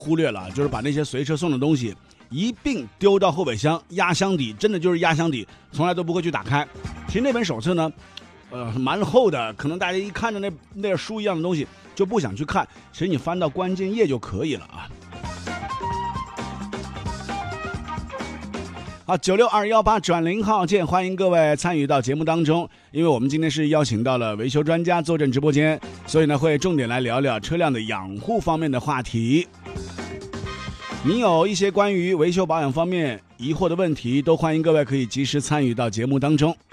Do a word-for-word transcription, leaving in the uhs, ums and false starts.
忽略了，就是把那些随车送的东西一并丢到后备箱，压箱底，真的就是压箱底，从来都不会去打开。其实那本手册呢，呃，蛮厚的，可能大家一看着那那书一样的东西就不想去看，其实你翻到关键页就可以了啊。好，九六二幺八转零号键，欢迎各位参与到节目当中。因为我们今天是邀请到了维修专家坐镇直播间，所以呢会重点来聊聊车辆的养护方面的话题。你有一些关于维修保养方面疑惑的问题，都欢迎各位可以及时参与到节目当中。